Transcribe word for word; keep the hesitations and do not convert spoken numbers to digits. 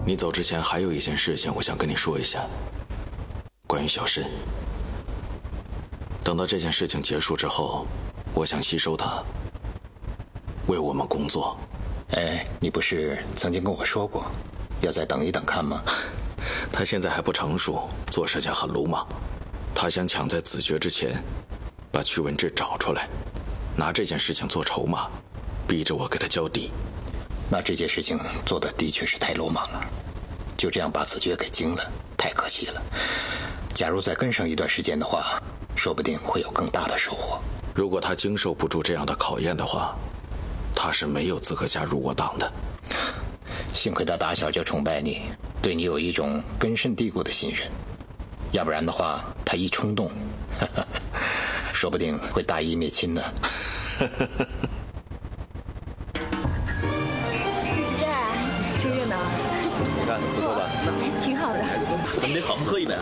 你走之前还有一件事情，我想跟你说一下，关于小申。等到这件事情结束之后，我想吸收他，为我们工作。 哎，你不是曾经跟我说过，要再等一等看吗？ 他现在还不成熟，做事情很鲁莽。他想抢在子爵之前，把屈文志找出来，拿这件事情做筹码，逼着我给他交底。 那这件事情做的的确是太鲁莽了，就这样把子爵给惊了，太可惜了。假如再跟上一段时间的话，说不定会有更大的收获。 如果他经受不住这样的考验的话，他是没有资格加入我党的。 幸亏他打小就崇拜你，对你有一种根深蒂固的信任，要不然的话，他一冲动，呵呵说不定会大义灭亲呢。 就是这儿啊，真热闹。 你看，不错吧？ 挺好的。 咱们得好好喝一杯。